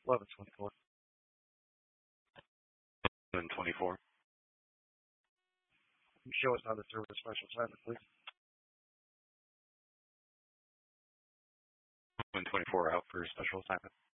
1124. 1124. Show us how to service special assignment, please. 1124 out for special assignment.